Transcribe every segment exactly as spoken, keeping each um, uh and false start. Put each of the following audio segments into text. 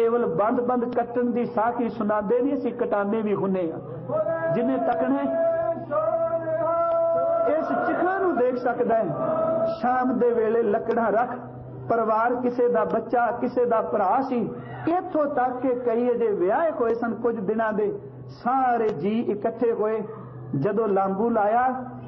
केवल बंद बंद कट्टन की साखी सुनाते नहीं, असीं कटाने भी हुन्ने आ। जिन्हें तकना इस चिखा नूं देख सकता है। शाम दे वेले लकड़ा रख, परिवार किसे दा बच्चा किसे दा भरा सी, इत्थों तक के कई अजे विआह होए सन, कुछ दिनां दे सारे जी इकट्ठे होए। जदों लांबू लाया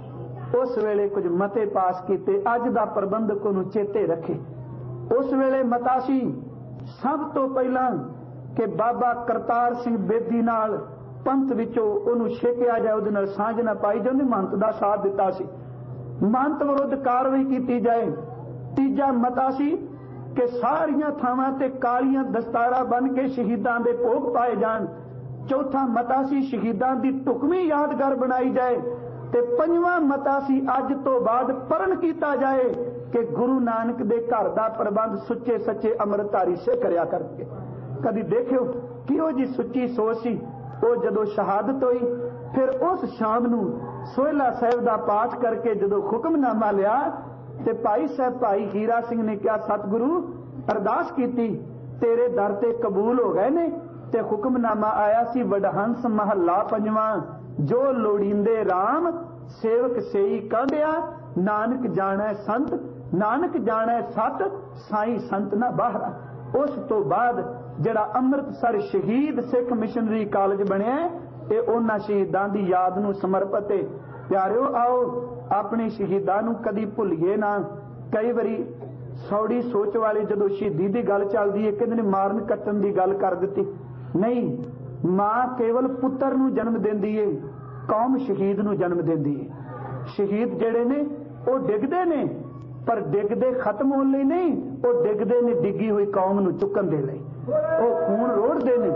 उस वेले कुछ मते पास कीते, अज दा प्रबंधक उहनूं चेते रखे। उस वेले मता सी सब तो पहला कि बाबा करतार सिंह बेदी नाल पंथ विचों उहनूं छेकिया जाए, उहदे नाल सांझ ना पाई जाए। उहने महंत दा साथ दिता सी, महंत विरुद्ध कार्रवाई की जाए। तीजा मता सी कि सारियां थावां ते कालियां दस्तारा बन के शहीदां दे भोग पाए जाण। चौथा मता सी शहीदां दी ढुकवीं यादगार बनाई जाए। ते पंजवां मता सी अज तो बाद परण कीता जाए कि गुरु नानक दे घर दा प्रबंध सुच्चे सच्चे अमृतधारी से करया करके। कदी देखियो किहो जी सुच्ची सोच सी। वो जदों शहादत हुई फिर उस शाम नूं सोहला साहिब दा पाठ करके जदों हुक्मनामा लिया ते भाई साहब भाई हीरा सिंह ने क्या सतगुरु अरदास कीती, तेरे दर ते कबूल हो गए ने। ते हुक्मनामा आया सी वडहंस महला पंजवां, जो लोड़ींदे राम सेवक सेई कांडिया, नानक जाणै संत नानक जाणै सत, साईं संत ना बाहरा। उस तो बाद जिहड़ा अमृतसर शहीद सिख मिशनरी कॉलेज बनिया, ये उन्हां शहीदां दी याद नूं समर्पित है। प्यारिओ आओ अपने शहीदां नूं कदी भुल्लीए ना। कई बारी सौड़ी सोच वाले जदों शहीदी दी गल चलदी है कहंदे ने मारन कट्टन दी गल कर दित्ती। नहीं, मां केवल पुत्तर नूं जन्म दिंदी है, कौम शहीद नूं जन्म दिंदी है। शहीद जिहड़े ने वो डिगदे ने, पर डिगदे खत्म होने लई नहीं, वो डिगदे ने डिगी हुई कौम नूं चुकन दे लई। वो खून रोड़दे ने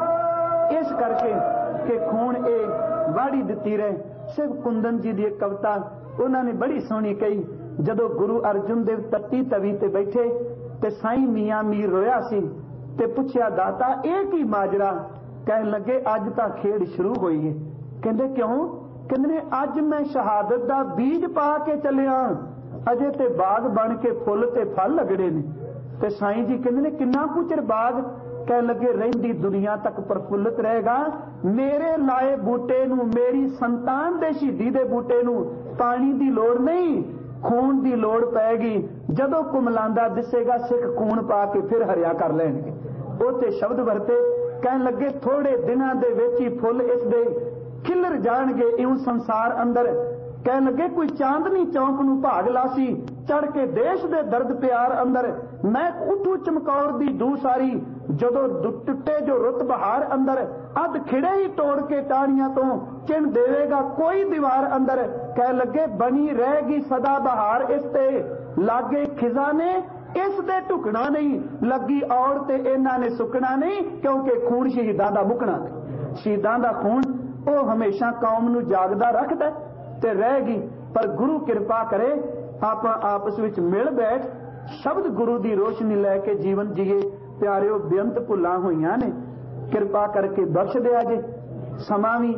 इस करके कि खून ए वाड़ी दित्ती रहे। शिव कुंदन जी दी कविता उन्होंने बड़ी सोहनी कही। जदों गुरु अर्जुन देव तत्ती तवी ते बैठे ते साईं मियां मीर रोया सी ते पुछया दाता एक ही माजरा। कहन लगे अज तां खेड शुरू होई है। कहंदे क्यों? कहंदे अज मैं शहादत दा बीज पा के चलिया, अजे ते बाग बन के फुल ते फल लगड़े ने। ते साईं जी कहंदे ने किन्ना कुछ चिर बाग? कह लगे रहिंदी दुनिया तक प्रफुल्लित रहेगा। मेरे लाए बूटे नूं, मेरी संतान दे शहीदी दे बूटे नूं पानी दी लोड़ नहीं, खून दी लोड़ पैगी। जदों कुमलांदा दिसेगा सिख खून पा के फिर हरिया कर लैणगे। उत्ते शब्द वरते, कहन लगे थोड़े दिनां दे विच ही फुल इस दे खिलर जाणगे इउं संसार अंदर। कहन लगे कोई चांदनी चौंक नूं भाग लासी, चढ़ के देश दे दर्द प्यार अंदर। मैं उठू चमकौर दी दू सारी, जदों टुटे जो रुत बहार अंदर। अध खिड़े ही तोड़ के टाणियां तो चिन देवेगा कोई दीवार अंदर। कह लगे बनी रहेगी सदा बहार इसते, लागे खिजा ने इस दे ढुकना नहीं, लगी और ते इन्हां ने सुकना नहीं, क्योंकि खून शहीदां दा मुकना नहीं। शहीदां दा खून वो हमेशा कौम नूं जागदा रखदा ते रहेगी। पर गुरु कृपा करे आपां आपस विच मिल बैठ शब्द गुरु दी रोशनी लैके जीवन जीए। प्यारिओ बेअंत भुल्लां होईयां ने, कृपा करके बख्श दिया जे। समा भी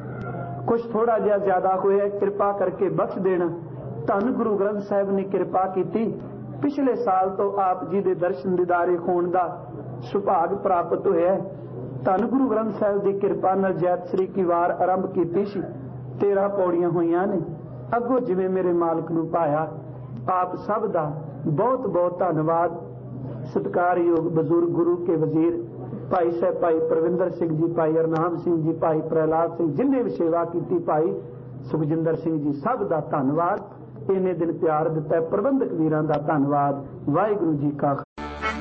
कुछ थोड़ा जिहा ज्यादा होया, कृपा करके बख्श देना। धन गुरु ग्रंथ साहिब ने कृपा की। पिछले साल तो आप जी दे दर्शन दीदारे होण दा सुभाग प्राप्त होया। धन गुरु ग्रंथ साहिब की कृपा नाल जैत श्री की वार आरंभ कीती सी। तेरह पौड़ियां होईयां ने। अगों जिवें मेरे मालक नूं पाया, आप सब दा बहुत बहुत धन्नवाद। सत्कारयोग बजुर्ग गुरु के वजीर भाई साहब भाई परविंदर सिंह जी, भाई अरनाम सिंह जी, भाई प्रहलाद सिंह, जिन्हें भी सेवा की, भाई सुखजिंदर सिंह जी, सब का धन्नवाद। इन्ने दिन प्यार दिता। प्रबंधक वीरां दा धन्नवाद। वाहिगुरू जी का